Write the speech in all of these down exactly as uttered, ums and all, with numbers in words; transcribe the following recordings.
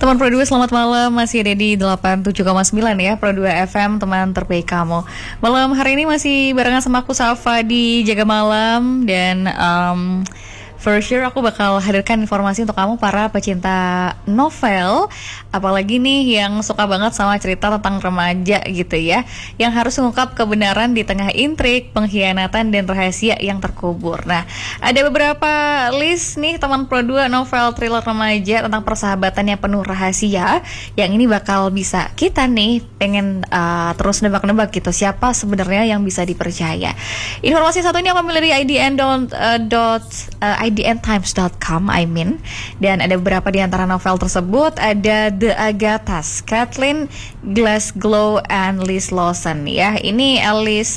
Teman Pro dua, selamat malam. Masih ada di delapan puluh tujuh koma sembilan ya, Pro dua F M, teman terbaik kamu. Malam hari ini masih barengan sama aku Safa di Jaga Malam. Dan um, for sure aku bakal hadirkan informasi untuk kamu para pecinta novel, apalagi nih yang suka banget sama cerita tentang remaja gitu ya, yang harus mengungkap kebenaran di tengah intrik, pengkhianatan, dan rahasia yang terkubur. Nah, ada beberapa list nih teman Pro dua novel thriller remaja tentang persahabatan yang penuh rahasia, yang ini bakal bisa kita nih pengen uh, terus nebak-nebak gitu, siapa sebenarnya yang bisa dipercaya. Informasi satu ini aku ambil dari I D N dot, uh, dot, uh, I D N times dot com, I mean. Dan ada beberapa di antara novel tersebut. Ada The Agathas, Kathleen Glasgow and Liz Lawson ya. Ini Alice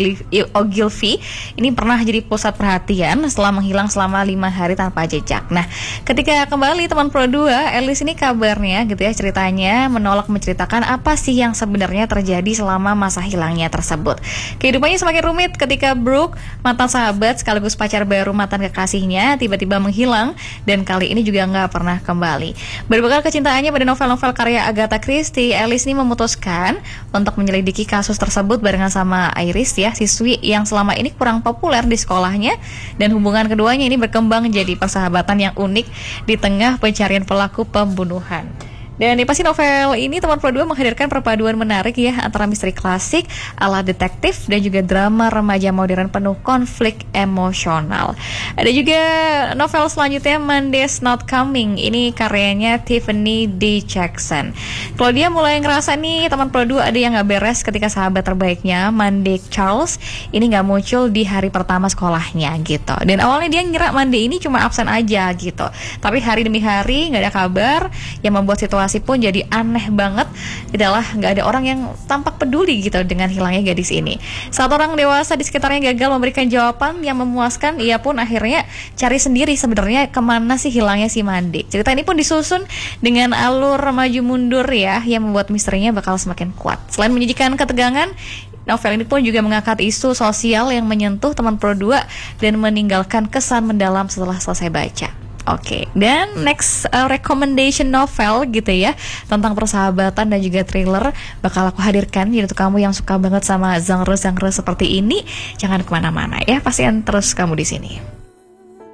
Ogilvy ini pernah jadi pusat perhatian setelah menghilang selama lima hari tanpa jejak. Nah, ketika kembali teman Pro dua, Alice ini kabarnya gitu ya, ceritanya menolak menceritakan apa sih yang sebenarnya terjadi selama masa hilangnya tersebut. Kehidupannya semakin rumit ketika Brooke, mantan sahabat sekaligus pacar baru mantan kekasihnya, tiba-tiba menghilang dan kali ini juga nggak pernah kembali. Berbekal kecintaannya pada novel-novel karya Agatha Christie, Alice ini memutuskan untuk menyelidiki kasus tersebut barengan sama Iris ya, siswi yang selama ini kurang populer di sekolahnya, dan hubungan keduanya ini berkembang jadi persahabatan yang unik di tengah pencarian pelaku pembunuhan. Dan di pasti novel ini teman Pro dua menghadirkan perpaduan menarik ya antara misteri klasik ala detektif dan juga drama remaja modern penuh konflik emosional. Ada juga novel selanjutnya, Monday's Not Coming. Ini karyanya Tiffany D. Jackson. Kalau dia mulai ngerasa nih teman Pro dua ada yang gak beres ketika sahabat terbaiknya, Monday Charles, ini gak muncul di hari pertama sekolahnya gitu. Dan awalnya dia ngira Monday ini cuma absen aja gitu, tapi hari demi hari gak ada kabar, yang membuat situasi pun jadi aneh banget. Tidaklah nggak ada orang yang tampak peduli gitu dengan hilangnya gadis ini. Saat orang dewasa di sekitarnya gagal memberikan jawaban yang memuaskan, ia pun akhirnya cari sendiri sebenarnya kemana sih hilangnya si Mandi. Cerita ini pun disusun dengan alur maju mundur ya, yang membuat misterinya bakal semakin kuat. Selain menyajikan ketegangan, novel ini pun juga mengangkat isu sosial yang menyentuh teman Pro dua dan meninggalkan kesan mendalam setelah selesai baca. Oke, okay. Dan next uh, recommendation novel gitu ya, tentang persahabatan dan juga thriller bakal aku hadirkan. Jadi untuk kamu yang suka banget sama genre-genre seperti ini, jangan kemana-mana ya, pastiin terus kamu di sini.